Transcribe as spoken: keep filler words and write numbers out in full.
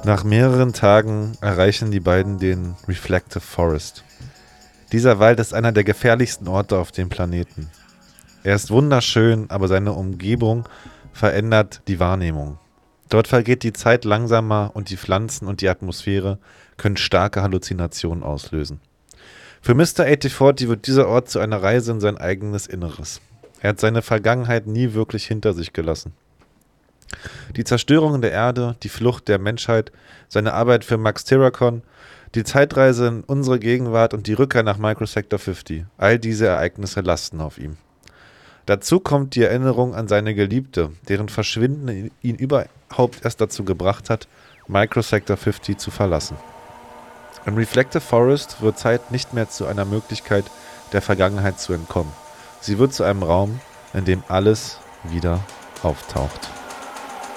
Nach mehreren Tagen erreichen die beiden den Reflective Forest. Dieser Wald ist einer der gefährlichsten Orte auf dem Planeten. Er ist wunderschön, aber seine Umgebung verändert die Wahrnehmung. Dort vergeht die Zeit langsamer und die Pflanzen und die Atmosphäre können starke Halluzinationen auslösen. Für Mister achtzig wird dieser Ort zu einer Reise in sein eigenes Inneres. Er hat seine Vergangenheit nie wirklich hinter sich gelassen. Die Zerstörung der Erde, die Flucht der Menschheit, seine Arbeit für Max Tyracon, die Zeitreise in unsere Gegenwart und die Rückkehr nach Microsector fünfzig, all diese Ereignisse lasten auf ihm. Dazu kommt die Erinnerung an seine Geliebte, deren Verschwinden ihn überhaupt erst dazu gebracht hat, Microsector fünfzig zu verlassen. Im Reflective Forest wird Zeit nicht mehr zu einer Möglichkeit, der Vergangenheit zu entkommen. Sie wird zu einem Raum, in dem alles wieder auftaucht.